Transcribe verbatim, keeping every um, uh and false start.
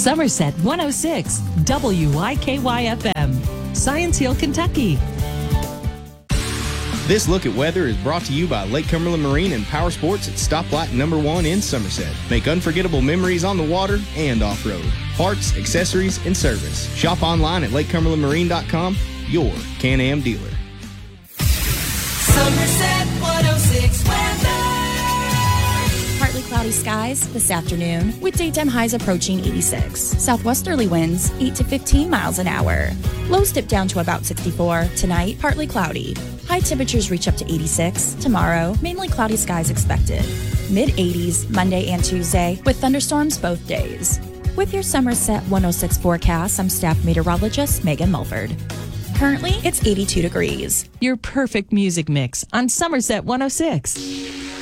Somerset one oh six, W Y K Y F M, Science Hill, Kentucky. This look at weather is brought to you by Lake Cumberland Marine and Power Sports at Stoplight Number One in Somerset. Make unforgettable memories on the water and off-road. Parts, accessories, and service. Shop online at lake cumberland marine dot com, your Can-Am dealer. Somerset one oh six weather. Partly cloudy skies this afternoon with daytime highs approaching eighty-six. Southwesterly winds eight to fifteen miles an hour. Lows dip down to about sixty-four. Tonight, partly cloudy. High temperatures reach up to eighty-six. Tomorrow, mainly cloudy skies expected. mid-eighties Monday and Tuesday with thunderstorms both days. With your Somerset one oh six forecast, I'm staff meteorologist Megan Mulford. Currently, it's eighty-two degrees. Your perfect music mix on Somerset one oh six.